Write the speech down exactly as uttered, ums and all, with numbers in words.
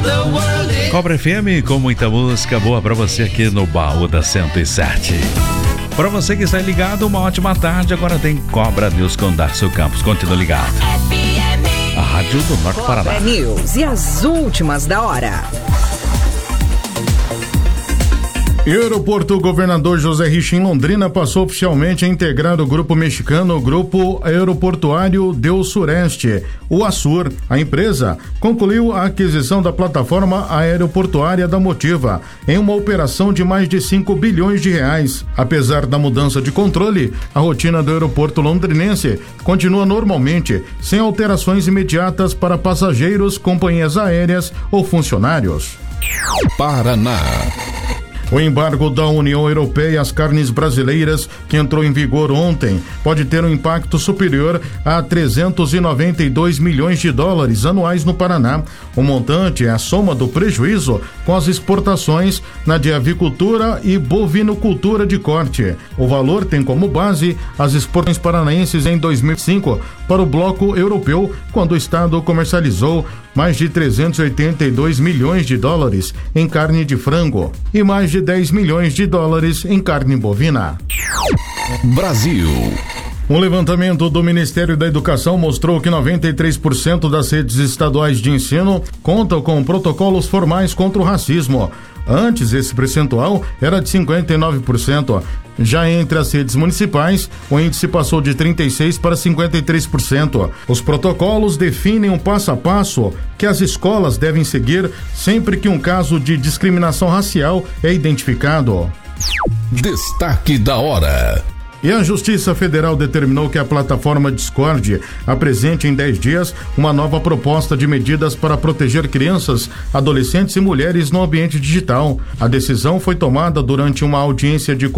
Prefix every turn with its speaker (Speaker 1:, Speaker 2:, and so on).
Speaker 1: Cobra F M com muita música boa pra você aqui no Baú da cento e sete. Pra você que está ligado, uma ótima tarde. Agora tem Cobra News com Darcio Campos. Continua ligado. A Rádio do Norte Paraná.
Speaker 2: Cobra News e as últimas da hora.
Speaker 3: Aeroporto Governador José Richa em Londrina passou oficialmente a integrar o grupo mexicano, o Grupo Aeroportuário do Sureste, o ASUR. A empresa concluiu a aquisição da plataforma aeroportuária da Motiva, em uma operação de mais de cinco bilhões de reais. Apesar da mudança de controle, a rotina do aeroporto londrinense continua normalmente, sem alterações imediatas para passageiros, companhias aéreas ou funcionários.
Speaker 4: Paraná.
Speaker 3: O embargo da União Europeia às carnes brasileiras, que entrou em vigor ontem, pode ter um impacto superior a trezentos e noventa e dois milhões de dólares anuais no Paraná. O montante é a soma do prejuízo com as exportações na de avicultura e bovinocultura de corte. O valor tem como base as exportações paranaenses em dois mil e cinco para o bloco europeu, quando o estado comercializou mais de trezentos e oitenta e dois milhões de dólares em carne de frango e mais de dez milhões de dólares em carne bovina.
Speaker 4: Brasil.
Speaker 3: Um levantamento do Ministério da Educação mostrou que noventa e três por cento das redes estaduais de ensino contam com protocolos formais contra o racismo. Antes, esse percentual era de cinquenta e nove por cento. Já entre as redes municipais, o índice passou de trinta e seis por cento para cinquenta e três por cento. Os protocolos definem um passo a passo que as escolas devem seguir sempre que um caso de discriminação racial é identificado.
Speaker 4: Destaque da hora.
Speaker 3: E a Justiça Federal determinou que a plataforma Discord apresente em dez dias uma nova proposta de medidas para proteger crianças, adolescentes e mulheres no ambiente digital. A decisão foi tomada durante uma audiência de